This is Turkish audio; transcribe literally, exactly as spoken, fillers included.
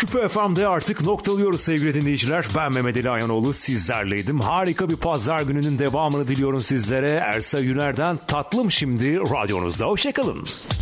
Küpe F M'de artık noktalıyoruz sevgili dinleyiciler. Ben Mehmet Ali Ayanoğlu, sizlerleydim. Harika bir pazar gününün devamını diliyorum sizlere. Ersa Yüner'den Tatlım şimdi radyonuzda. Hoşçakalın.